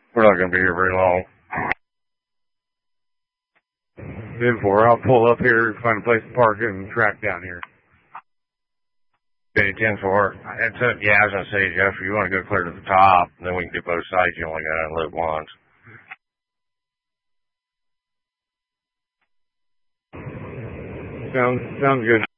We're not going to be here very long. 10-4, I'll pull up here, find a place to park it, and track down here. Okay, 10-4. Yeah, I was going to say, Jeff, if you want to go clear to the top, then we can do both sides. You only got to unload once. Sounds good.